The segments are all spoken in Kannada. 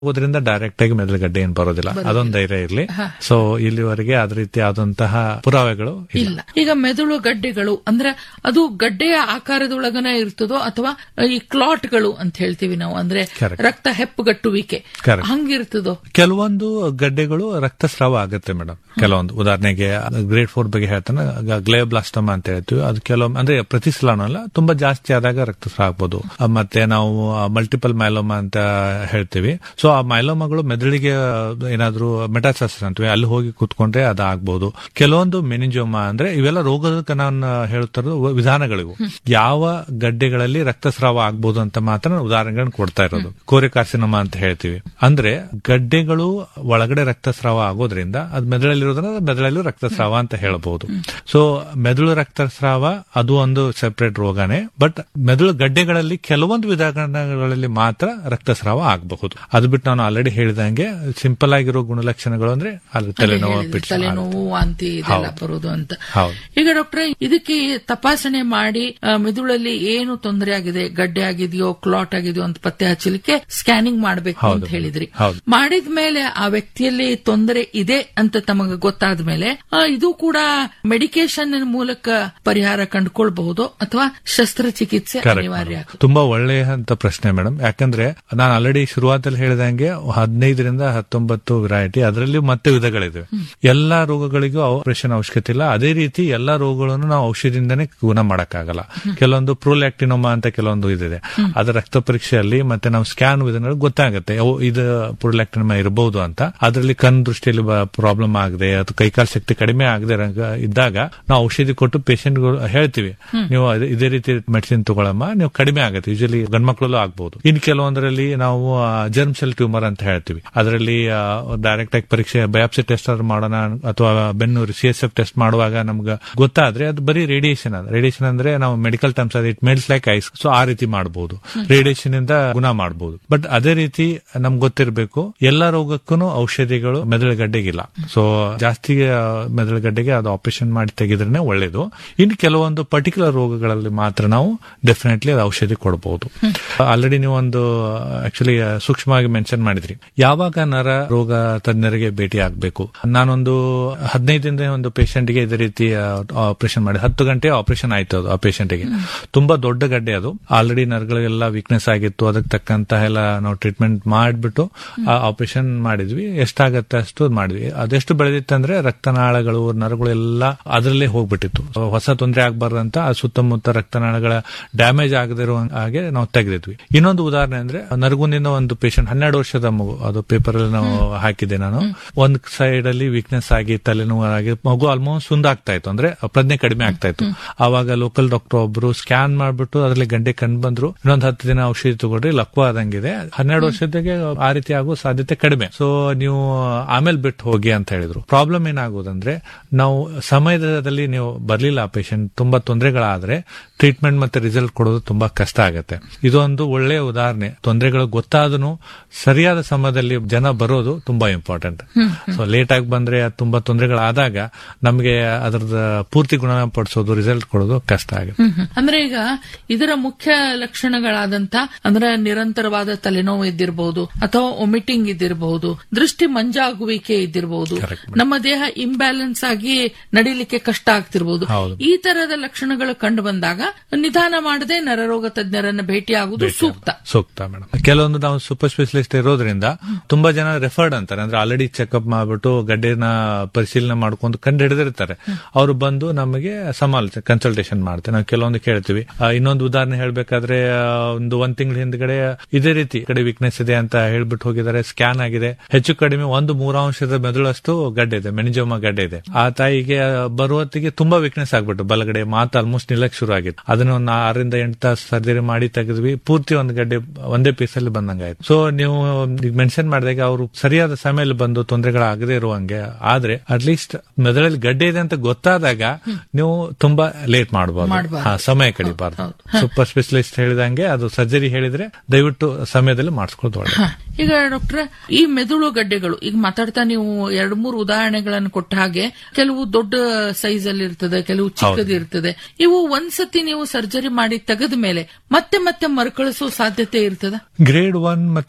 ಹೋದ್ರಿಂದ ಡೈರೆಕ್ಟ್ ಆಗಿ ಮೆದುಳುಗಡ್ಡೆ ಏನ್ ಬರೋದಿಲ್ಲ, ಅದೊಂದು ಧೈರ್ಯ ಇರ್ಲಿ. ಸೊ ಇಲ್ಲಿವರೆಗೆ ಅದ ರೀತಿ ಆದಂತಹ ಪುರಾವೆಗಳು ಇಲ್ಲ. ಈಗ ಮೆದುಳು ಗಡ್ಡೆಗಳು ಅಂದ್ರೆ ಅದು ಗಡ್ಡೆಯ ಆಕಾರದೊಳಗನೆ ಇರ್ತದೋ ಅಥವಾ ಈ ಕ್ಲಾಟ್ಗಳು ಅಂತ ಹೇಳ್ತೀವಿ ನಾವು, ಅಂದ್ರೆ ರಕ್ತ ಹೆಪ್ಪುಗಟ್ಟುವಿಕೆ ಹಂಗಿರ್ತದೋ? ಕೆಲವೊಂದು ಗಡ್ಡೆಗಳು ರಕ್ತಸ್ರಾವ ಆಗುತ್ತೆ ಮೇಡಮ್. ಕೆಲವೊಂದು ಉದಾಹರಣೆಗೆ ಗ್ರೇಡ್ 4 ಬಗ್ಗೆ ಹೇಳ್ತಾನೆ, ಗ್ಲೇಬ್ಲಾಸ್ಟೋಮಾ ಅಂತ ಹೇಳ್ತೀವಿ. ಅದು ಕೆಲವೊಮ್ಮೆ ಅಂದ್ರೆ ಪ್ರತಿ ಸಲನೂ ಅಲ್ಲ, ತುಂಬಾ ಜಾಸ್ತಿ ಆದಾಗ ರಕ್ತಸ್ರಾವ ಆಗ್ಬೋದು. ಮತ್ತೆ ನಾವು ಮಲ್ಟಿಪಲ್ ಮೈಲೋಮಾ ಅಂತ ಹೇಳ್ತೀವಿ. ಸೊ ಆ ಮೈಲೋಮಾಗಳು ಮೆದುಳಿಗೆ ಏನಾದ್ರು ಮೆಟಾಸ್ಟಾಸಿಸ್ ಅಂತೀವಿ, ಅಲ್ಲಿ ಹೋಗಿ ಕೂತ್ಕೊಂಡ್ರೆ ಅದಾಗಬಹುದು. ಕೆಲವೊಂದು ಮೆನಿಂಜೋಮಾ ಅಂದ್ರೆ ಇವೆಲ್ಲ ರೋಗದ ನಾನು ಹೇಳುತ್ತಿರೋ ವಿಧಾನಗಳಿವು. ಯಾವ ಗಡ್ಡೆಗಳಲ್ಲಿ ರಕ್ತಸ್ರಾವ ಆಗ್ಬಹುದು ಅಂತ ಮಾತ್ರ ಉದಾಹರಣೆಗಳನ್ನ ಕೊಡ್ತಾ ಇರೋದು. ಕೋರಿಕಾರ್ಸಿನೋಮಾ ಅಂತ ಹೇಳ್ತೀವಿ. ಅಂದ್ರೆ ಗಡ್ಡೆಗಳು ಒಳಗಡೆ ರಕ್ತಸ್ರಾವ ಆಗೋದ್ರಿಂದ ಅದು ಮೆದುಳಲ್ಲಿರೋದ್ರಿಂದ ಮೆದುಳಲ್ಲಿ ರಕ್ತಸ್ರಾವ ಅಂತ ಹೇಳಬಹುದು. ಸೊ ಮೆದುಳು ರಕ್ತಸ್ರಾವ ಅದು ಒಂದು ಸೆಪರೇಟ್ ರೋಗನೇ. ಬಟ್ ಮೆದುಳು ಗಡ್ಡೆಗಳಲ್ಲಿ ಕೆಲವೊಂದು ವಿಧಾನಗಳಲ್ಲಿ ಮಾತ್ರ ರಕ್ತಸ್ರಾವ ಆಗಬಹುದು. ಅದು ಬಿಟ್ಟು ನಾನು ಆಲ್ರೆಡಿ ಹೇಳಿದಂಗೆ ಸಿಂಪಲ್ ಆಗಿರೋ ಗುಣಲಕ್ಷಣಗಳು ಅಂದ್ರೆ ಅಲ್ಲಿ ತಲೆನೋವು, ವಾಂತಿ ಇದೆಲ್ಲ ಬರೋದು ಅಂತ. ಈಗ ಡಾಕ್ಟ್ರೆ, ಇದಕ್ಕೆ ತಪಾಸಣೆ ಮಾಡಿ ಮೆದುಳಲ್ಲಿ ಏನು ತೊಂದರೆ ಆಗಿದೆ, ಗಡ್ಡೆ ಆಗಿದೆಯೋ ಕ್ಲಾಟ್ ಆಗಿದೆಯೋ ಅಂತ ಪತ್ತೆ ಹಚ್ಚಲಿಕ್ಕೆ ಸ್ಕ್ಯಾನಿಂಗ್ ಮಾಡಬೇಕು ಅಂತ ಹೇಳಿದ್ರಿ. ಮಾಡಿದ್ಮೇಲೆ ಆ ವ್ಯಕ್ತಿಯಲ್ಲಿ ತೊಂದರೆ ಇದೆ ಅಂತ ತಮಗೆ ಗೊತ್ತಾದ ಮೇಲೆ ಇದು ಕೂಡ ಮೆಡಿಕೇಶನ್ ಮೂಲಕ ಪರಿಹಾರ ಕಂಡುಕೊಳ್ಬಹುದು ಅಥವಾ ಶಸ್ತ್ರಚಿಕಿತ್ಸೆ ಅನಿವಾರ್ಯ? ತುಂಬಾ ಒಳ್ಳೆಯ ಪ್ರಶ್ನೆ ಮೇಡಮ್. ಯಾಕಂದ್ರೆ ನಾನು ಆಲ್ರೆಡಿ ಶುರುವಾತಲ್ಲಿ ಹೇಳಿದಂಗೆ 15ರಿಂದ 19 ವೆರೈಟಿ, ಅದರಲ್ಲಿ ಮತ್ತೆ ವಿಧಗಳಿವೆ. ಎಲ್ಲಾ ರೋಗಗಳಿಗೂ ಆಪರೇಷನ್ ಅವಶ್ಯಕತೆ ಇಲ್ಲ. ಅದೇ ರೀತಿ ಎಲ್ಲಾ ರೋಗಗಳನ್ನು ನಾವು ಔಷಧಿಯಿಂದನೇ ಗುಣ ಮಾಡಕ್ಕಾಗಲ್ಲ. ಕೆಲವೊಂದು ಪ್ರೋಲ್ಯಾಕ್ಟಿನೋಮಾ ಅಂತ ಕೆಲವೊಂದು ಇದೆ, ಅದರ ರಕ್ತ ಪರೀಕ್ಷೆಯಲ್ಲಿ ಮತ್ತೆ ನಾವು ಸ್ಕ್ಯಾನ್ ವಿಧಾನ ಗೊತ್ತಾಗುತ್ತೆ ಇದು ಪ್ರೋಲ್ಯಾಕ್ಟಿನೋಮಾ ಇರಬಹುದು ಅಂತ. ಅದರಲ್ಲಿ ಕಣ್ಣು ದೃಷ್ಟಿಯಲ್ಲಿ ಪ್ರಾಬ್ಲಮ್ ಆಗದೆ ಅಥವಾ ಕೈಕಾಲ ಶಕ್ತಿ ಕಡಿಮೆ ಆಗದೆ ಇದ್ದಾಗ ನಾವು ಔಷಧಿ ಕೊಟ್ಟು ಪೇಷಂಟ್ ಹೇಳ್ತೀವಿ, ನೀವು ಇದೇ ರೀತಿ ಮೆಡಿಸಿನ್ ತಗೊಳಮ್ಮ, ನೀವು ಕಡಿಮೆ ಆಗುತ್ತೆ. ಯೂಶಲಿ ಗಂಡ್ಮಕ್ಳಲ್ಲೂ ಆಗ್ಬಹುದು. ಇನ್ನು ಕೆಲವೊಂದರಲ್ಲಿ ನಾವು ಜರ್ಮ್ ಸೆಲ್ ಟ್ಯೂಮರ್ ಅಂತ ಹೇಳ್ತೀವಿ. ಅದರಲ್ಲಿ ಡೈರೆಕ್ಟ್ ಆಗಿ ಪರೀಕ್ಷೆ ಬಯಾಪ್ಸಿ ಟೆಸ್ಟ್ ಮಾಡೋಣ ಅಥವಾ ಬೆನ್ನೂರು CSF ಟೆಸ್ಟ್ ಮಾಡುವಾಗ ನಮ್ಗೆ ಗೊತ್ತಾದ್ರೆ ಅದು ಬರೀ ರೇಡಿಯೇಷನ್. ರೇಡಿಯೇಷನ್ ಅಂದ್ರೆ ನಾವು ಮೆಡಿಕಲ್ ಟರ್ಮ್ಸ್ ಅದು ಇಟ್ ಮೆಲ್ಸ್ ಲೈಕ್ ಐಸ್. ಸೊ ಆ ರೀತಿ ಮಾಡಬಹುದು, ರೇಡಿಯೇಷನ್ ಇಂದ ಗುಣ ಮಾಡಬಹುದು. ಬಟ್ ಅದೇ ರೀತಿ ನಮ್ಗೆ ಗೊತ್ತಿರಬೇಕು, ಎಲ್ಲಾ ರೋಗಕ್ಕೂ ಔಷಧಿಗಳು ಮೆದುಳುಗಡ್ಡೆಗಿಲ್ಲ. ಸೊ ಜಾಸ್ತಿ ಮೆದುಳುಗಡ್ಡೆಗೆ ಅದು ಆಪರೇಷನ್ ಮಾಡಿ ತೆಗೆದ್ರೆ ಒಳ್ಳೇದು. ಇನ್ನು ಕೆಲವೊಂದು ಪರ್ಟಿಕ್ಯುಲರ್ ರೋಗಗಳಲ್ಲಿ ಮಾತ್ರ ನಾವು ಡೆಫಿನೆಟ್ಲಿ ಅದು ಔಷಧಿ ಕೊಡಬಹುದು. ಆಲ್ರೆಡಿ ನೀವು ಒಂದು ಆಕ್ಚುಲಿ ಸೂಕ್ಷ್ಮವಾಗಿ ಮೆನ್ಷನ್ ಮಾಡಿದ್ರಿ, ಯಾವಾಗ ನರ ರೋಗ ತಜ್ಞರಿಗೆ ಭೇಟಿ ಆಗಬೇಕು. ನಾನೊಂದು 15 ದಿನದ ಒಂದು ಪೇಷಂಟ್ಗೆ ಇದೇ ರೀತಿ ಆಪರೇಷನ್ ಮಾಡಿ 10 ಗಂಟೆ ಆಪರೇಷನ್ ಆಯ್ತು. ಅದು ಆ ಪೇಷಂಟ್ಗೆ ತುಂಬಾ ದೊಡ್ಡ ಗಡ್ಡೆ, ಅದು ಆಲ್ರೆಡಿ ನರಗಳೆಲ್ಲ ವೀಕ್ನೆಸ್ ಆಗಿತ್ತು. ಅದಕ್ಕೆ ತಕ್ಕಂತ ಎಲ್ಲ ನಾವು ಟ್ರೀಟ್ಮೆಂಟ್ ಮಾಡಿಬಿಟ್ಟು ಆಪರೇಷನ್ ಮಾಡಿದ್ವಿ. ಎಷ್ಟಾಗತ್ತೆ ಅಷ್ಟು ಮಾಡಿದ್ವಿ. ಅದೆಷ್ಟು ಬೆಳೆದಿತ್ತಂದ್ರೆ ರಕ್ತನಾಳಗಳು ನರಗಳು ಎಲ್ಲ ಅದರಲ್ಲೇ ಹೋಗ್ಬಿಟ್ಟಿತ್ತು. ಹೊಸ ತೊಂದರೆ ಆಗ್ಬಾರ್ದಂತ ಆ ಸುತ್ತಮುತ್ತ ರಕ್ತನಾಳಗಳ ಡ್ಯಾಮೇಜ್ ಆಗದಿರೋ ಹಾಗೆ ನಾವು ತೆಗೆದಿದ್ವಿ. ಇನ್ನೊಂದು ಉದಾಹರಣೆ ಅಂದ್ರೆ ನರಗುಂದಿನ ಒಂದು ಪೇಷಂಟ್ 12 ವರ್ಷದ ಮಗು, ಅದು ಪೇಪರ್ ಅಲ್ಲಿ ನಾವು ಹಾಕಿದ್ದೆ ನಾನು. ಒಂದ್ ಸೈಡ್ ಅಲ್ಲಿ ವೀಕ್ನೆಸ್ ಆಗಿ ತಲೆನೋವು ಆಗಿ ಮಗು ಆಲ್ಮೋಸ್ಟ್ ಸುಂದಾಗ್ತಾ ಇತ್ತು, ಅಂದ್ರೆ ಪ್ರಜ್ಞೆ ಕಡಿಮೆ ಆಗ್ತಾ ಇತ್ತು. ಆವಾಗ ಲೋಕಲ್ ಡಾಕ್ಟರ್ ಒಬ್ರು ಸ್ಕ್ಯಾನ್ ಮಾಡ್ಬಿಟ್ಟು ಅದರಲ್ಲಿ ಗಂಟೆ ಕಂಡು ಬಂದ್ರು. ಇನ್ನೊಂದು 10 ದಿನ ಔಷಧಿ ತಗೊಂಡ್ರಿ, ಲಕ್ವ ಆದಂಗಿದೆ, 12 ವರ್ಷದಾಗೆ ಆ ರೀತಿ ಆಗೋ ಸಾಧ್ಯತೆ ಕಡಿಮೆ. ಸೊ ನೀವು ಆಮೇಲೆ ಬಿಟ್ಟು ಹೋಗಿ ಅಂತ ಹೇಳಿದ್ರು. ಪ್ರಾಬ್ಲಮ್ ಏನಾಗೋದಂದ್ರೆ, ನಾವು ಸಮಯದಲ್ಲಿ ನೀವು ಬರ್ಲಿಲ್ಲ, ಆ ಪೇಷಂಟ್ ತುಂಬಾ ತೊಂದರೆಗಳಾದ್ರೆ ಟ್ರೀಟ್ಮೆಂಟ್ ಮತ್ತೆ ರಿಸಲ್ಟ್ ಕೊಡೋದು ತುಂಬಾ ಕಷ್ಟ ಆಗುತ್ತೆ. ಇದೊಂದು ಒಳ್ಳೆಯ ಉದಾಹರಣೆ. ತೊಂದರೆಗಳು ಗೊತ್ತಾದನು ಸರಿಯಾದ ಸಮಯದಲ್ಲಿ ಜನ ಬರೋದು ತುಂಬಾ ಇಂಪಾರ್ಟೆಂಟ್. ಸೊ ಲೇಟ್ ಆಗಿ ಬಂದ್ರೆ ತುಂಬಾ ತೊಂದರೆಗಳಾದಾಗ ನಮಗೆ ಅದರದ ಪೂರ್ತಿ ಗುಣಪಡಿಸೋದು, ರಿಸಲ್ಟ್ ಕೊಡೋದು ಕಷ್ಟ ಆಗುತ್ತೆ. ಅಂದ್ರೆ ಈಗ ಇದರ ಮುಖ್ಯ ಲಕ್ಷಣಗಳಾದಂತ ಅಂದ್ರೆ ನಿರಂತರವಾದ ತಲೆನೋವು ಇದ್ದಿರಬಹುದು, ಅಥವಾ ಒಮಿಟಿಂಗ್ ಇದ್ದಿರಬಹುದು, ದೃಷ್ಟಿ ಮಂಜಾಗುವಿಕೆ ಇದ್ದಿರಬಹುದು, ನಮ್ಮ ದೇಹ ಇಂಬ್ಯಾಲೆನ್ಸ್ ಆಗಿ ನಡಿಲಿಕ್ಕೆ ಕಷ್ಟ ಆಗ್ತಿರಬಹುದು. ಈ ತರದ ಲಕ್ಷಣಗಳು ಕಂಡು ಬಂದಾಗ ನಿಧಾನ ಮಾಡದೆ ನರರೋಗ ತಜ್ಞರನ್ನ ಭೇಟಿಯಾಗುವುದು ಸೂಕ್ತ ಮೇಡಮ್. ಕೆಲವೊಂದು ನಾವು ಸೂಪರ್ ಸ್ಪೆಷಲಿಸ್ಟ್ ಇರೋದ್ರಿಂದ ತುಂಬಾ ಜನ ರೆಫರ್ಡ್ ಅಂತಾರೆ, ಅಂದ್ರೆ ಆಲ್ರೆಡಿ ಚೆಕ್ಅಪ್ ಮಾಡ್ಬಿಟ್ಟು ಗಡ್ಡೆನ ಪರಿಶೀಲನೆ ಮಾಡ್ಕೊಂಡು ಕಂಡು ಹಿಡಿದಿರ್ತಾರೆ. ಅವರು ಬಂದು ನಮಗೆ ಕನ್ಸಲ್ಟೇಷನ್ ಮಾಡ್ತಾರೆ. ನಾವು ಕೆಲವೊಂದು ಕೇಳ್ತೀವಿ. ಇನ್ನೊಂದು ಉದಾಹರಣೆ ಹೇಳ್ಬೇಕಾದ್ರೆ, ಒಂದ್ ತಿಂಗಳ ಹಿಂದ್ಗಡೆ ಇದೇ ರೀತಿ ಕಡೆ ವೀಕ್ನೆಸ್ ಇದೆ ಅಂತ ಹೇಳ್ಬಿಟ್ಟು ಹೋಗಿದ್ದಾರೆ. ಸ್ಕ್ಯಾನ್ ಆಗಿದೆ, ಹೆಚ್ಚು ಕಡಿಮೆ 1/3 ಮೆದುಳಷ್ಟು ಗಡ್ಡೆ ಇದೆ, ಮೆನಿಂಜೋಮಾ ಗಡ್ಡೆ ಇದೆ. ಆ ತಾಯಿಗೆ ಬರುವತ್ತಿಗೆ ತುಂಬಾ ವೀಕ್ನೆಸ್ ಆಗ್ಬಿಟ್ಟು ಬಲಗಡೆ ಮಾತು ಆಲ್ಮೋಸ್ಟ್ ನಿಲ್ಲಕ್ ಶುರು ಆಗಿತ್ತು. ಅದನ್ನ ಒಂದು 6ರಿಂದ 8 ತಾಸು ಸರ್ಜರಿ ಮಾಡಿ ತೆಗೆದ್ವಿ. ಪೂರ್ತಿ ಒಂದು ಗಡ್ಡೆ ಒಂದೇ ಪೀಸ್ ಅಲ್ಲಿ ಬಂದಂಗಾಯ್ತು. ಸೊ ನೀವು ಮೆನ್ಷನ್ ಮಾಡಿದಾಗ ಅವರು ಸರಿಯಾದ ಸಮಯದಲ್ಲಿ ಬಂದು ತೊಂದರೆಗಳಾಗದೇ ಇರುವಂಗೆ ಆದ್ರೆ ಅಟ್ಲೀಸ್ಟ್ ಮೆದುಳಲ್ಲಿ ಗಡ್ಡೆ ಇದೆ ಅಂತ ಗೊತ್ತಾದಾಗ ನೀವು ತುಂಬಾ ಲೇಟ್ ಮಾಡಬಹುದು, ಸಮಯ ಕಡಿಬಾರ್ದು. ಸೂಪರ್ ಸ್ಪೆಷಲಿಸ್ಟ್ ಹೇಳಿದಂಗೆ ಅದು ಸರ್ಜರಿ ಹೇಳಿದ್ರೆ ದಯವಿಟ್ಟು ಸಮಯದಲ್ಲಿ ಮಾಡಿಸ್ಕೊಳ್ಳೋದು ಒಳ್ಳೆ. ಈಗ ಡಾಕ್ಟ್ರೆ, ಈ ಮೆದುಳು ಗಡ್ಡೆಗಳು ಈಗ ಮಾತಾಡ್ತಾ ನೀವು 2-3 ಉದಾಹರಣೆಗಳನ್ನು ಕೊಟ್ಟ ಹಾಗೆ, ಕೆಲವು ದೊಡ್ಡ ಸೈಜ್ ಅಲ್ಲಿ ಇರ್ತದೆ, ಕೆಲವು ಚಿಕ್ಕದಿರ್ತದೆ. ಇವು ಒಂದ್ಸತಿ ನೀವು ಸರ್ಜರಿ ಮಾಡಿ ತೆಗೆದ ಮೇಲೆ ಮತ್ತೆ ಮತ್ತೆ ಮರುಕಳಿಸೋ ಸಾಧ್ಯತೆ ಇರ್ತದ? ಗ್ರೇಡ್ 1 ಮತ್ತೆ ಗ್ರೇಡ್ 2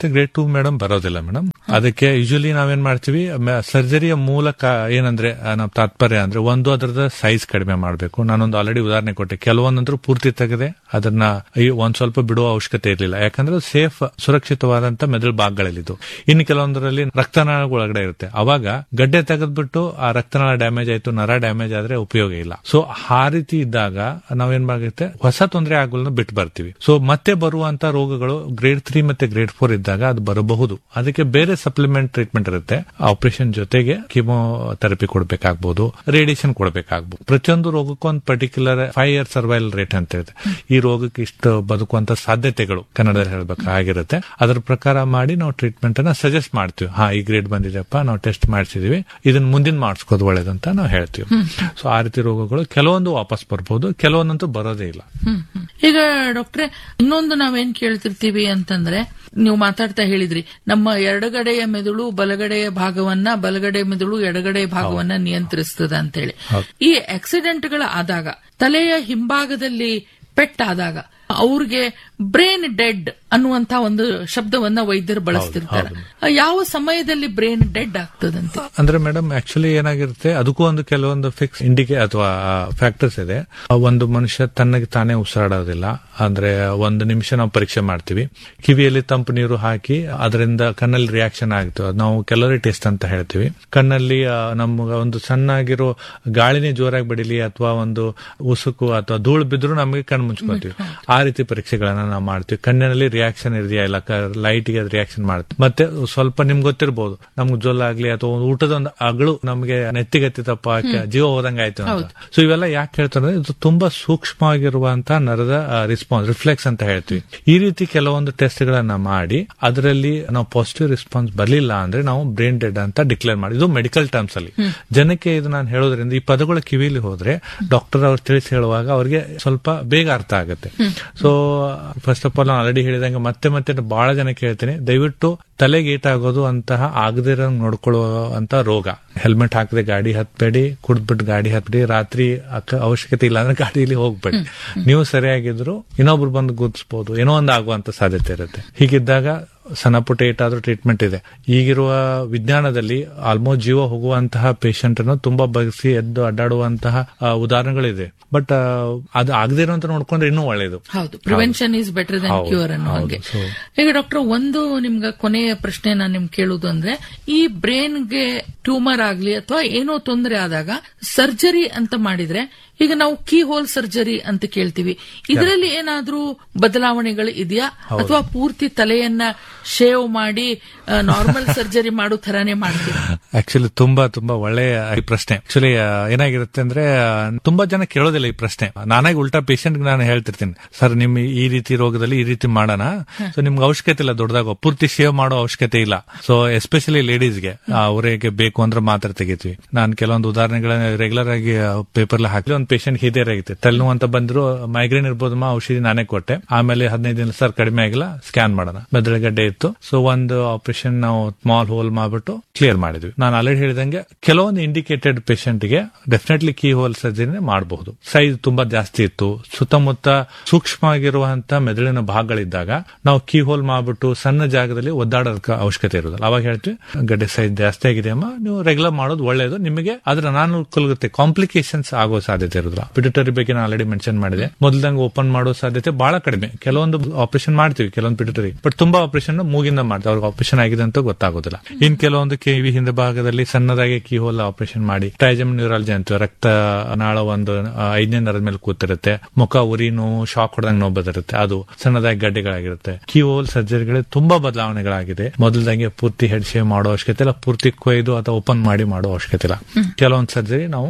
ಮೇಡಮ್ ಬರೋದಿಲ್ಲ ಮೇಡಮ್. ಅದಕ್ಕೆ ಯೂಶಲಿ ನಾವೇನ್ ಮಾಡ್ತೀವಿ, ಸರ್ಜರಿಯ ಮೂಲಕ ಏನಂದ್ರೆ ನಮ್ಮ ತಾತ್ಪರ್ಯ ಅಂದ್ರೆ ಒಂದು ಅದರದ ಸೈಜ್ ಕಡಿಮೆ ಮಾಡಬೇಕು. ನಾನೊಂದು ಆಲ್ರೆಡಿ ಉದಾಹರಣೆ ಕೊಟ್ಟೆ. ಕೆಲವೊಂದಂದ್ರೂ ಪೂರ್ತಿ ತೆಗೆದೆ ಅದನ್ನ ಒಂದ್ ಸ್ವಲ್ಪ ಬಿಡುವ ಅವಶ್ಯಕತೆ ಇರಲಿಲ್ಲ, ಯಾಕಂದ್ರೆ ಸೇಫ್ ಸುರಕ್ಷಿತವಾದಂತ ಮೆದುಳು ಭಾಗಗಳಲ್ಲಿದ್ದು. ಇನ್ನು ಕೆಲವೊಂದರಲ್ಲಿ ರಕ್ತನಾಳ ಒಳಗಡೆ ಇರುತ್ತೆ. ಅವಾಗ ಗಡ್ಡೆ ತೆಗೆದ್ಬಿಟ್ಟು ಆ ರಕ್ತನಾಳ ಡ್ಯಾಮೇಜ್ ಆಯ್ತು, ನರ ಡ್ಯಾಮೇಜ್ ಆದ್ರೆ ಉಪಯೋಗ ಇಲ್ಲ. ಸೊ ಆ ರೀತಿ ಇದ್ದಾಗ ನಾವೇನ್ ಮಾಡುತ್ತೆ, ಹೊಸ ತೊಂದರೆ ಆಗೋದನ್ನ ಬಿಟ್ಟು ಬರ್ತೀವಿ. ಸೊ ಮತ್ತೆ ಬರುವಂತ ರೋಗಗಳು ಗ್ರೇಡ್ 3 ಮತ್ತೆ ಗ್ರೇಡ್ 4 ಇದ್ದಾಗ ಅದು ಬರಬಹುದು. ಅದಕ್ಕೆ ಬೇರೆ ಸಪ್ಲಿಮೆಂಟ್ ಟ್ರೀಟ್ಮೆಂಟ್ ಇರುತ್ತೆ. ಆಪರೇಷನ್ ಜೊತೆಗೆ ಕೀಮೋಥೆರಪಿ ಕೊಡಬೇಕಾಗಬಹುದು, ರೇಡಿಯೇಷನ್ ಕೊಡಬೇಕಾಗಬಹುದು. ಪ್ರತಿಯೊಂದು ರೋಗಕ್ಕೂ ಒಂದು ಪರ್ಟಿಕ್ಯುಲರ್ 5 year ಸರ್ವೈವಲ್ ರೇಟ್ ಅಂತ ಇರುತ್ತೆ. ಈ ರೋಗಕ್ಕೆ ಇಷ್ಟು ಬದುಕುವಂತ ಸಾಧ್ಯತೆಗಳು ಕನ್ನಡದಲ್ಲಿ ಹೇಳ್ಬೇಕಾಗಿರುತ್ತೆ. ಅದರ ಪ್ರಕಾರ ಮಾಡಿ ನಾವು ಟ್ರೀಟ್ಮೆಂಟ್ ಅನ್ನ ಸಜೆಸ್ಟ್ ಮಾಡ್ತೀವಿ. ಈ ಗ್ರೇಡ್ ಬಂದಿದೆಪ್ಪ, ನಾವು ಟೆಸ್ಟ್ ಮಾಡಿಸಿದೀವಿ, ಇದನ್ನ ಮುಂದಿನ ಮಾಡಿಸ್ಕೋದು ಒಳ್ಳೇದಂತ ನಾವು ಹೇಳ್ತೀವಿ. ಸೊ ಆ ರೀತಿ ರೋಗಗಳು ಕೆಲವೊಂದು ವಾಪಸ್ ಬರ್ಬೋದು, ಕೆಲವೊಂದಂತೂ ಬರೋದೇ ಇಲ್ಲ. ಈಗ ಡಾಕ್ಟ್ರೆ, ಇನ್ನೊಂದು ನಾವೇನ್ ಕೇಳ್ತಿರ್ತೀವಿ ಅಂತಂದ್ರೆ, ನೀವು ಮಾತಾಡ್ತಾ ಹೇಳಿದ್ರಿ ನಮ್ಮ ಎಡಗಡೆಯ ಮೆದುಳು ಬಲಗಡೆಯ ಭಾಗವನ್ನ, ಬಲಗಡೆ ಮೆದುಳು ಎಡಗಡೆ ಭಾಗವನ್ನ ನಿಯಂತ್ರಿಸ್ತದ ಅಂತ ಹೇಳಿ. ಈ ಆಕ್ಸಿಡೆಂಟ್ಗಳ ಆದಾಗ, ತಲೆಯ ಹಿಂಭಾಗದಲ್ಲಿ ಪೆಟ್ಟಾದಾಗ ಅವ್ರಿಗೆ ಬ್ರೈನ್ ಡೆಡ್ ಅನ್ನುವಂತ ಒಂದು ಶಬ್ದವನ್ನ ವೈದ್ಯರು ಬಳಸ್ತಿರ್ತಾರೆ. ಯಾವ ಸಮಯದಲ್ಲಿ ಬ್ರೈನ್ ಡೆಡ್ ಆಗ್ತದಂತೆ? ಅಂದ್ರೆ ಮೇಡಮ್, ಆಕ್ಚುಲಿ ಏನಾಗಿರುತ್ತೆ, ಅದಕ್ಕೂ ಒಂದು ಕೆಲವೊಂದು ಫಿಕ್ಸ್ ಅಥವಾ ಫ್ಯಾಕ್ಟರ್ಸ್ ಇದೆ. ಒಂದು ಮನುಷ್ಯ ತನ್ನಗೆ ತಾನೇ ಉಸಿರಾಡೋದಿಲ್ಲ ಅಂದ್ರೆ 1 ನಿಮಿಷ ನಾವು ಪರೀಕ್ಷೆ ಮಾಡ್ತೀವಿ. ಕಿವಿಯಲ್ಲಿ ತಂಪು ನೀರು ಹಾಕಿ ಅದರಿಂದ ಕಣ್ಣಲ್ಲಿ ರಿಯಾಕ್ಷನ್ ಆಗುತ್ತೆ. ನಾವು ಕ್ಯಾಲೋರಿ ಟೆಸ್ಟ್ ಅಂತ ಹೇಳ್ತೀವಿ. ಕಣ್ಣಲ್ಲಿ ನಮ್ಗೆ ಒಂದು ಸಣ್ಣಾಗಿರೋ ಗಾಳಿನೇ ಜೋರಾಗಿ ಬಡಿಲಿ ಅಥವಾ ಒಂದು ಉಸುಕು ಅಥವಾ ಧೂಳು ಬಿದ್ರು ನಮಗೆ ಕಣ್ಣು ಮುಚ್ಕೊತೀವಿ. ಆ ರೀತಿ ಪರೀಕ್ಷೆಗಳನ್ನ ನಾವು ಮಾಡ್ತೀವಿ. ಕಣ್ಣಿನಲ್ಲಿ ರಿಯಾಕ್ಷನ್ ಇದೆಯಾ ಇಲ್ಲ, ಲೈಟ್ಗೆ ರಿಯಾಕ್ಷನ್ ಮಾಡ್ತೀವಿ. ಮತ್ತೆ ಸ್ವಲ್ಪ ನಿಮ್ಗೆ ಗೊತ್ತಿರಬಹುದು, ನಮ್ಗೆ ಜೊಲ್ಲ ಆಗ್ಲಿ ಅಥವಾ ಊಟದ ಒಂದು ಅಗಳು ನಮ್ಗೆ ನೆತ್ತಿಗತ್ತಿತಪ್ಪ, ಜೀವ ಹೋದಂಗ ಆಯ್ತು ಅಂತ. ಸೊ ಇವೆಲ್ಲ ಯಾಕೆ ಹೇಳ್ತಾರೆ, ಇದು ತುಂಬಾ ಸೂಕ್ಷ್ಮವಾಗಿರುವಂತಹ ನರದ ರೆಸ್ಪಾನ್ಸ್, ರಿಫ್ಲೆಕ್ಸ್ ಅಂತ ಹೇಳ್ತೀವಿ. ಈ ರೀತಿ ಕೆಲವೊಂದು ಟೆಸ್ಟ್ ಗಳನ್ನ ಮಾಡಿ ಅದರಲ್ಲಿ ನಾವು ಪಾಸಿಟಿವ್ ರೆಸ್ಪಾನ್ಸ್ ಬರ್ಲಿಲ್ಲ ಅಂದ್ರೆ ನಾವು ಬ್ರೈನ್ ಡೆಡ್ ಅಂತ ಡಿಕ್ಲೇರ್ ಮಾಡಿ. ಇದು ಮೆಡಿಕಲ್ ಟರ್ಮ್ಸ್ ಅಲ್ಲಿ ಜನಕ್ಕೆ ಇದು ನಾನು ಹೇಳೋದ್ರಿಂದ ಈ ಪದಗಳ ಕಿವಿಲಿ ಹೋದ್ರೆ ಡಾಕ್ಟರ್ ಅವ್ರು ತಿಳಿಸಿ ಹೇಳುವಾಗ ಅವ್ರಿಗೆ ಸ್ವಲ್ಪ ಬೇಗ ಅರ್ಥ ಆಗುತ್ತೆ. ಸೊ ಫಸ್ಟ್ ಆಫ್ ಆಲ್ ನಾನು ಆಲ್ರೆಡಿ ಹೇಳಿದಂಗೆ ಮತ್ತೆ ಮತ್ತೆ ಬಹಳ ಜನಕ್ಕೆ ಹೇಳ್ತೀನಿ, ದಯವಿಟ್ಟು ತಲೆಗೆ ಏಟಾಗೋದು ಅಂತಹ ಆಗದಿರೋ ನೋಡ್ಕೊಳ್ಳುವಂತ ರೋಗ. ಹೆಲ್ಮೆಟ್ ಹಾಕದೆ ಗಾಡಿ ಹತ್ಬೇಡಿ, ಕುಡ್ದ್ಬಿಟ್ಟು ಗಾಡಿ ಹತ್ಬೇಡಿ, ರಾತ್ರಿ ಅವಶ್ಯಕತೆ ಇಲ್ಲ ಅಂದ್ರೆ ಗಾಡಿಯಲ್ಲಿ ಹೋಗ್ಬೇಡಿ. ನೀವು ಸರಿಯಾಗಿದ್ರು ಇನ್ನೊಬ್ರು ಬಂದು ಗುರ್ತಿಸಬಹುದು, ಏನೋ ಒಂದು ಆಗುವಂತ ಸಾಧ್ಯತೆ ಇರುತ್ತೆ. ಹೀಗಿದ್ದಾಗ ಸಣ್ಣ ಪುಟ್ಟ ಏಟಾದ್ರೂ ಟ್ರೀಟ್ಮೆಂಟ್ ಇದೆ. ಈಗಿರುವ ವಿಜ್ಞಾನದಲ್ಲಿ ಆಲ್ಮೋಸ್ಟ್ ಜೀವ ಹೋಗುವಂತಹ ಪೇಷಂಟ್ ಅನ್ನು ತುಂಬಾ ಬಗ್ಸಿ ಎದ್ದು ಅಡ್ಡಾಡುವಂತಹ ಉದಾಹರಣೆಗಳಿದೆ. ಬಟ್ ಅದು ಆಗದೇ ಇರುವಂತ ನೋಡ್ಕೊಂಡ್ರೆ ಇನ್ನೂ ಒಳ್ಳೇದು. ಹೌದು, prevention is better than cure ಅನ್ನೋ ಹಾಗೆ. ಈಗ ಡಾಕ್ಟರ್, ಒಂದು ನಿಮ್ಗೆ ಕೊನೆಯ ಪ್ರಶ್ನೆ ನಾನು ನಿಮ್ಗೆ ಕೇಳುವುದು ಅಂದ್ರೆ, ಈ ಬ್ರೈನ್ಗೆ ಟ್ಯೂಮರ್ ಆಗ್ಲಿ ಅಥವಾ ಏನೋ ತೊಂದರೆ ಆದಾಗ ಸರ್ಜರಿ ಅಂತ ಮಾಡಿದ್ರೆ, ಈಗ ನಾವು ಕೀ ಹೋಲ್ ಸರ್ಜರಿ ಅಂತ ಕೇಳ್ತೀವಿ, ಇದರಲ್ಲಿ ಏನಾದ್ರೂ ಬದಲಾವಣೆಗಳು ಇದೆಯಾ ಅಥವಾ ಪೂರ್ತಿ ತಲೆಯನ್ನ ಶೇವ್ ಮಾಡಿ ನಾರ್ಮಲ್ ಸರ್ಜರಿ ಮಾಡೋ ತರಾನೇ ಮಾಡ್ತೀವಿ? ಆಕ್ಚುಲಿ ತುಂಬಾ ತುಂಬಾ ಒಳ್ಳೆಯ ಪ್ರಶ್ನೆ. ಆಕ್ಚುಲಿ ಏನಾಗಿರುತ್ತೆ ಅಂದ್ರೆ, ತುಂಬಾ ಜನ ಕೇಳೋದಿಲ್ಲ ಈ ಪ್ರಶ್ನೆ. ನಾನಾಗಿ ಉಲ್ಟಾ ಪೇಷಂಟ್ ನಾನು ಹೇಳ್ತಿರ್ತೀನಿ, ಸರ್ ನಿಮ್ ಈ ರೀತಿ ರೋಗದಲ್ಲಿ ಈ ರೀತಿ ಮಾಡೋಣ, ಸೊ ನಿಮ್ಗೆ ಅವಶ್ಯಕತೆ ಇಲ್ಲ ದೊಡ್ಡದಾಗ ಪೂರ್ತಿ ಶೇವ್ ಮಾಡೋ ಅವಶ್ಯಕತೆ ಇಲ್ಲ. ಸೊ ಎಸ್ಪೆಷಲಿ ಲೇಡೀಸ್ಗೆ ಅವರಿಗೆ ಬೇಕು ಅಂದ್ರೆ ಮಾತ್ರ ತೆಗಿತೀವಿ. ನಾನು ಕೆಲವೊಂದು ಉದಾಹರಣೆಗಳನ್ನ ರೆಗ್ಯುಲರ್ ಆಗಿ ಪೇಪರ್ ಹಾಕಿ, ಒಂದು ಪೇಷಂಟ್ ಹಿರಿಯರಾಗಿತ್ತು, ತಲೆನೋವು ಅಂತ ಬಂದ್ರು, ಮೈಗ್ರೇನ್ ಇರ್ಬೋದಮ್ಮ, ಔಷಧಿ ನಾನೇ ಕೊಟ್ಟೆ. ಆಮೇಲೆ 15 ದಿನ ಸರ್ ಕಡಿಮೆ ಆಗಿಲ್ಲ, ಸ್ಕ್ಯಾನ್ ಮಾಡೋಣ, ಮೆದುಳುಗಡ್ಡೆ ಇತ್ತು. ಸೊ ಒಂದು ಆಪರೇಷನ್ ನಾವು ಸ್ಮಾಲ್ ಹೋಲ್ ಮಾಡ್ಬಿಟ್ಟು ಕ್ಲಿಯರ್ ಮಾಡಿದ್ವಿ. ನಾನು ಆಲ್ರೆಡಿ ಹೇಳಿದಂಗೆ ಕೆಲವೊಂದು ಇಂಡಿಕೇಟೆಡ್ ಪೇಷಂಟ್ ಗೆ ಡೆಫಿನೆಟ್ಲಿ ಕೀ ಹೋಲ್ ಸರ್ಜರಿ ಮಾಡಬಹುದು. ಸೈಜ್ ತುಂಬಾ ಜಾಸ್ತಿ ಇತ್ತು, ಸುತ್ತಮುತ್ತ ಸೂಕ್ಷ್ಮವಾಗಿರುವಂತಹ ಮೆದುಳಿನ ಭಾಗಗಳಿದ್ದಾಗ ನಾವು ಕೀ ಹೋಲ್ ಮಾಡ್ಬಿಟ್ಟು ಸಣ್ಣ ಜಾಗದಲ್ಲಿ ಒದ್ದಾಡೋದಕ್ಕೆ ಅವಶ್ಯಕತೆ ಇರೋದಿಲ್ಲ. ಅವಾಗ ಹೇಳ್ತೀವಿ, ಗಡ್ಡೆ ಸೈಜ್ ಜಾಸ್ತಿ ಆಗಿದೆ ಅಮ್ಮ, ನೀವು ರೆಗ್ಯುಲರ್ ಮಾಡೋದು ಒಳ್ಳೆಯದು, ನಿಮಗೆ ಅದರ ಅನಾನುಕೂಲತೆ ಕಾಂಪ್ಲಿಕೇಶನ್ಸ್ ಆಗೋ ಸಾಧ್ಯತೆ ಇರೋದಿಲ್ಲ. ಪಿಟ್ಯೂಟರಿ ಬಗ್ಗೆ ನಾನು ಆಲ್ರೆಡಿ ಮೆನ್ಷನ್ ಮಾಡಿದೆ, ಮೊದಲಂಗೆ ಓಪನ್ ಮಾಡೋ ಸಾಧ್ಯತೆ ಬಹಳ ಕಡಿಮೆ. ಕೆಲವೊಂದು ಆಪರೇಷನ್ ಮಾಡ್ತೀವಿ, ಕೆಲವೊಂದು ಪಿಟ್ಯೂಟರಿ, ಬಟ್ ತುಂಬಾ ಆಪರೇಷನ್ ಮೂಗಿಂದ ಮಾಡ್ತೀವಿ, ಅವ್ರಿಗೆ ಆಪರೇಷನ್ ಆಗಿದೆ ಅಂತ ಗೊತ್ತಾಗೋದಿಲ್ಲ. ಇನ್ ಕೆಲವೊಂದು ಕಿವಿ ಹಿಂದೆ ಭಾಗದಲ್ಲಿ ಸಣ್ಣದಾಗಿ ಕೀ ಹೋಲ್ ಆಪರೇಷನ್ ಮಾಡಿ, ಟ್ರೈಜಮ್ ನ್ಯೂರಾಲಜಿ ಅಂತೀವಿ, ರಕ್ತ ನಾಳ ಒಂದು 5ನೇ ನರದ ಮೇಲೆ ಕೂತಿರುತ್ತೆ, ಮುಖ ಉರಿ ನೋವು, ಶಾಕ್ ಹೊಡೆದಂಗೆ ನೋವು ಬದಿರುತ್ತೆ, ಅದು ಸಣ್ಣದಾಗಿ ಗಡ್ಡೆಗಳಾಗಿರುತ್ತೆ. ಕೀ ಹೋಲ್ ಸರ್ಜರಿಗಳಲ್ಲಿ ತುಂಬಾ ಬದಲಾವಣೆಗಳಾಗಿದೆ. ಮೊದಲದಂಗೆ ಪೂರ್ತಿ ಹೆಡ್ ಶೇವ್ ಮಾಡೋ ಅವಶ್ಯಕತೆ ಇಲ್ಲ, ಪೂರ್ತಿ ಕೊಯ್ದು ಅಥವಾ ಓಪನ್ ಮಾಡಿ ಮಾಡೋ ಅವಶ್ಯಕತೆ ಇಲ್ಲ. ಕೆಲವೊಂದು ಸರ್ಜರಿ ನಾವು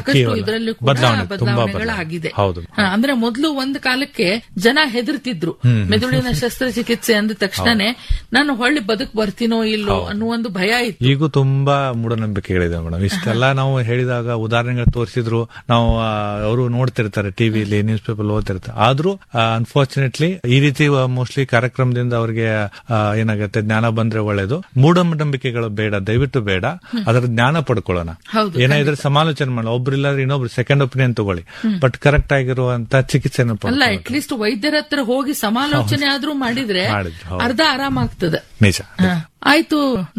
ಬದಲಾವಣೆಗಳಾಗಿದೆ. ಹೌದು, ಅಂದ್ರೆ ಮೊದಲು ಒಂದು ಕಾಲಕ್ಕೆ ಜನ ಹೆದರ್ತಿದ್ರು, ಮೆದುಳಿನ ಶಸ್ತ್ರಚಿಕಿತ್ಸೆ ಅಂದ ತಕ್ಷಣನೇ ನಾನು ಹೊಳ್ಳಿ ಬದುಕು ಬರ್ತೀನೋ ಇಲ್ಲೋ ಅನ್ನೋ ಒಂದು ಭಯ ಇತ್ತು. ಈಗೂ ತುಂಬಾ ಮೂಢನಂಬಿಕೆಗಳಿದೆ ಮೇಡಮ್. ಇಷ್ಟೆಲ್ಲ ನಾವು ಹೇಳಿದಾಗ ಉದಾಹರಣೆಗಳು ತೋರಿಸಿದ್ರು, ನಾವು ಅವರು ನೋಡ್ತಿರ್ತಾರೆ ಟಿವಿಲಿ, ನ್ಯೂಸ್ ಪೇಪರ್ ಓದ್ತಿರ್ತಾರೆ. ಆದ್ರೂ ಅನ್ಫಾರ್ಚುನೇಟ್ಲಿ ಈ ರೀತಿ ಮೋಸ್ಟ್ಲಿ ಕಾರ್ಯಕ್ರಮದಿಂದ ಅವ್ರಿಗೆ ಏನಾಗುತ್ತೆ, ಜ್ಞಾನ ಬಂದ್ರೆ ಒಳ್ಳೇದು. ಮೂಢನಂಬಿಕೆಗಳು ಬೇಡ, ದಯವಿಟ್ಟು ಬೇಡ, ಅದರ ಜ್ಞಾನ ಪಡ್ಕೊಳ್ಳೋಣ. ಏನಾದ್ರೆ ಸಮಾಲೋಚನೆ ಮಾಡೋಣ, ಒಬ್ರಿಲ್ಲಾದ್ರೆ ಇನ್ನೊಬ್ರು ಸೆಕೆಂಡ್ ಒಪಿನಿಯನ್ ಮಾತ್ರೆಯನ್ನು ತಗೊಳ್ಳಿ, ಬಟ್ ಕರೆಕ್ಟ್ ಆಗಿರುವಂತ ಚಿಕಿತ್ಸೆಯನ್ನು ಅಲ್ಲ, ಅಟ್ಲೀಸ್ಟ್ ವೈದ್ಯರ ಹತ್ರ ಹೋಗಿ ಸಮಾಲೋಚನೆ ಆದ್ರೂ ಮಾಡಿದ್ರೆ ಅರ್ಧ ಆರಾಮಾಗ್ತದೆ. ನಿಜ ಆಯ್ತು